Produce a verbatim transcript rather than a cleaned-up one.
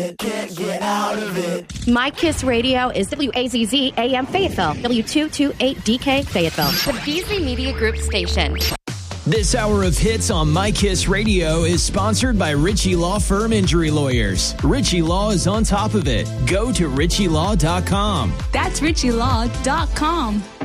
Can't get out of it. My Kiss Radio is W A Z Z A M Fayetteville, W two twenty-eight D K Fayetteville, the Beasley Media Group station. This hour of hits on My Kiss Radio is sponsored by Ritchie Law Firm Injury Lawyers. Ritchie Law is on top of it. Go to ritchie law dot com. That's ritchie law dot com.